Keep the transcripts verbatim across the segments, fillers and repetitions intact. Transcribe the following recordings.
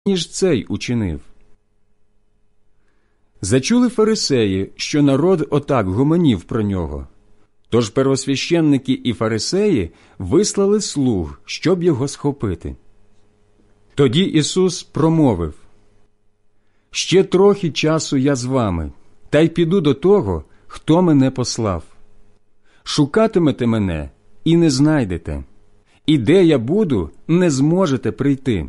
ніж цей учинив. Зачули фарисеї, що народ отак гомонів про нього. Тож первосвященники і фарисеї вислали слуг, щоб його схопити. Тоді Ісус промовив: «Ще трохи часу я з вами, та й піду до того, хто мене послав. Шукатимете мене і не знайдете, і де я буду, не зможете прийти».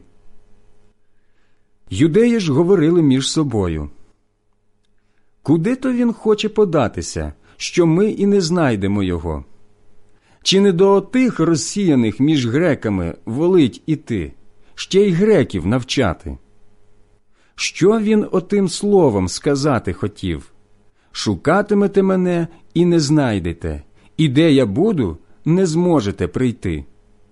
Юдеї ж говорили між собою: «Куди то він хоче податися, що ми і не знайдемо його? Чи не до отих розсіяних між греками волить іти, ще й греків навчати? Що він отим словом сказати хотів? Шукатимете мене і не знайдете, і де я буду, не зможете прийти».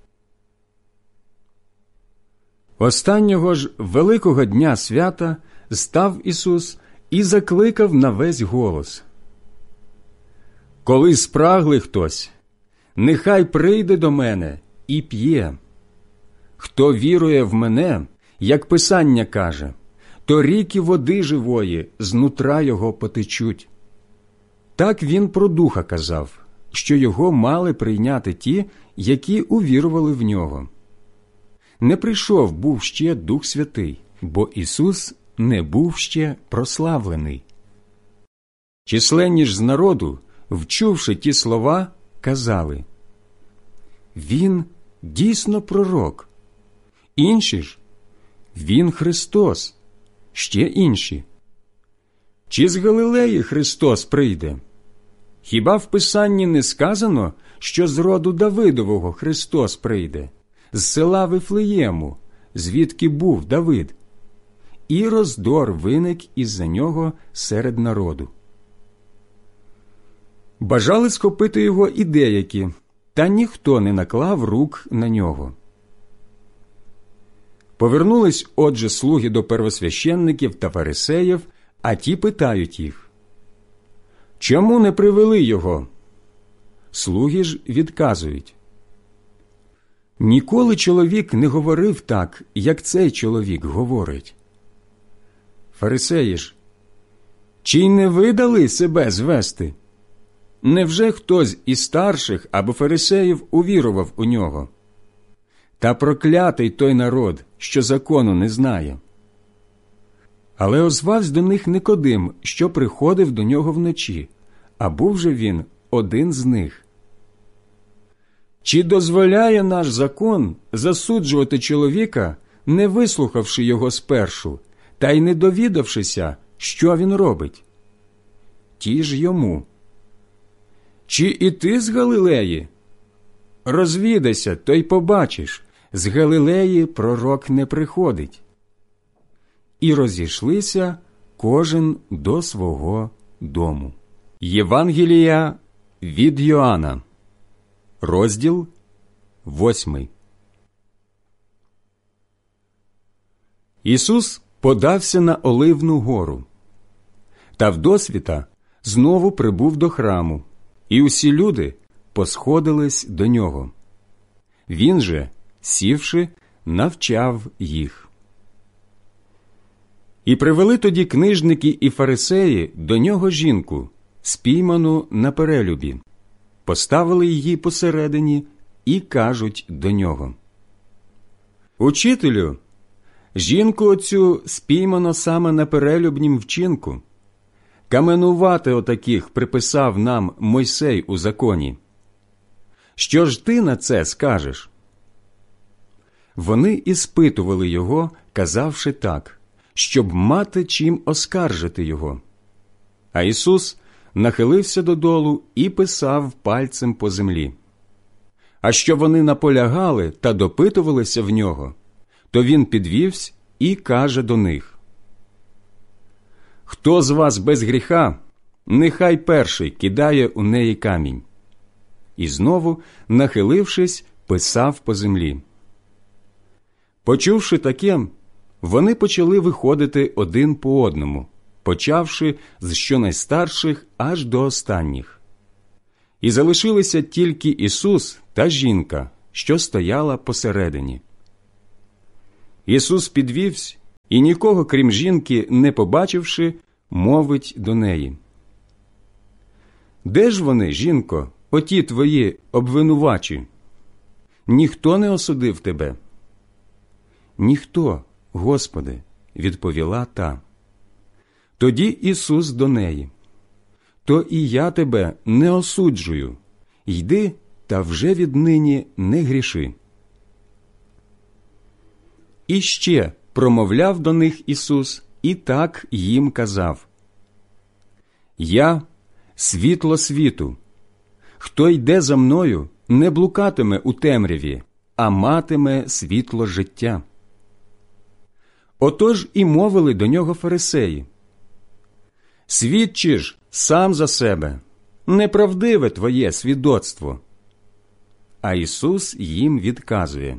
Останнього ж великого дня свята став Ісус і закликав на весь голос: «Коли спрагли хтось, нехай прийде до мене і п'є. Хто вірує в мене, як Писання каже, то ріки води живої з нутра його потечуть». Так він про Духа казав, що його мали прийняти ті, які увірували в нього. Не прийшов був ще Дух Святий, бо Ісус не був ще прославлений. Численні ж з народу, вчувши ті слова, казали: «Він дійсно пророк». Інші ж: «Він Христос». Ще інші: «Чи з Галилеї Христос прийде? Хіба в Писанні не сказано, що з роду Давидового Христос прийде, з села Вифлеєму, звідки був Давид?» І роздор виник із-за нього серед народу. Бажали схопити його і деякі, та ніхто не наклав рук на нього. Повернулись отже слуги до первосвященників та фарисеїв, а ті питають їх: «Чому не привели його?» Слуги ж відказують: «Ніколи чоловік не говорив так, як цей чоловік говорить». Фарисеї ж: «Чи й не ви дали себе звести? Невже хтось із старших або фарисеїв увірував у нього? Та проклятий той народ, що закону не знає». Але озвався до них Никодим, що приходив до нього вночі, а був же він один з них. «Чи дозволяє наш закон засуджувати чоловіка, не вислухавши його спершу, та й не довідавшися, що він робить?» Ті ж йому: «Чи і ти з Галилеї? Розвідайся, то й побачиш, з Галилеї пророк не приходить». І розійшлися кожен до свого дому. Євангелія від Йоанна, розділ восьмий. Ісус подався на Оливну гору, та вдосвіта знову прибув до храму, і усі люди посходились до нього. Він же, сівши, навчав їх. І привели тоді книжники і фарисеї до нього жінку, спійману на перелюбі, поставили її посередині і кажуть до нього: «Учителю, жінку оцю спіймано саме на перелюбнім вчинку. Каменувати отаких приписав нам Мойсей у законі. Що ж ти на це скажеш?» Вони іспитували його, казавши так, щоб мати чим оскаржити його. А Ісус нахилився додолу і писав пальцем по землі. А що вони наполягали та допитувалися в нього, то він підвівся і каже до них: «Хто з вас без гріха, нехай перший кидає у неї камінь». І знову, нахилившись, писав по землі. Почувши таке, вони почали виходити один по одному, почавши з щонайстарших аж до останніх. І залишилися тільки Ісус та жінка, що стояла посередині. Ісус підвівсь і нікого, крім жінки, не побачивши, мовить до неї: «Де ж вони, жінко, оті твої обвинувачі? Ніхто не осудив тебе?» «Ніхто, Господи», – відповіла та. Тоді Ісус до неї: «То і я тебе не осуджую. Йди та вже віднині не гріши». І ще промовляв до них Ісус і так їм казав: «Я – світло світу. Хто йде за мною, не блукатиме у темряві, а матиме світло життя». Отож і мовили до нього фарисеї: «Свідчи ж сам за себе, неправдиве твоє свідоцтво». А Ісус їм відказує: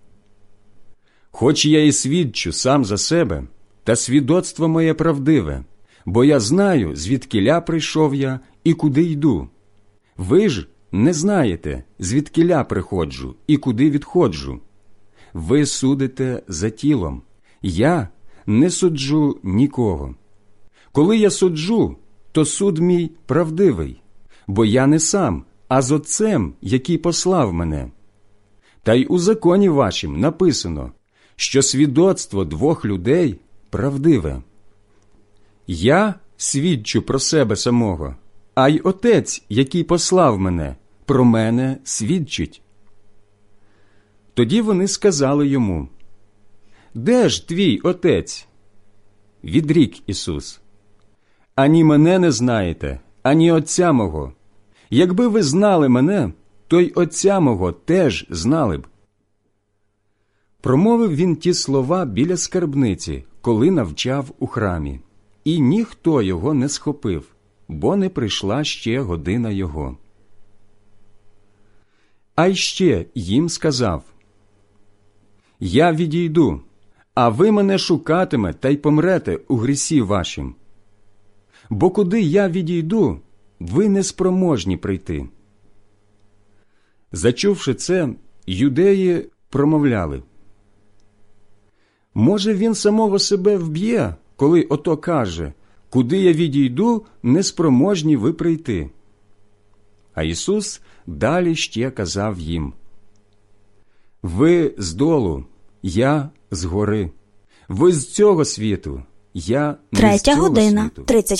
«Хоч я і свідчу сам за себе, та свідоцтво моє правдиве, бо я знаю, звідкіля прийшов я і куди йду. Ви ж не знаєте, звідкіля приходжу і куди відходжу. Ви судите за тілом, я не суджу нікого. Коли я суджу, то суд мій правдивий, бо я не сам, а з Отцем, який послав мене. Та й у законі вашім написано, що свідоцтво двох людей правдиве. Я свідчу про себе самого, а й Отець, який послав мене, про мене свідчить». Тоді вони сказали йому: «Де ж твій Отець?» Відрік Ісус: «Ані мене не знаєте, ані Отця мого. Якби ви знали мене, то й Отця мого теж знали б». Промовив він ті слова біля скарбниці, коли навчав у храмі, і ніхто його не схопив, бо не прийшла ще година його. А й ще їм сказав: «Я відійду, а ви мене шукатиме та й помрете у грісі вашім. Бо куди я відійду, ви не спроможні прийти». Зачувши це, юдеї промовляли: «Може, він самого себе вб'є, коли ото каже: куди я відійду, не спроможні ви прийти». А Ісус далі ще казав їм: «Ви здолу, я згори. Ви з цього світу, я не з цього світу».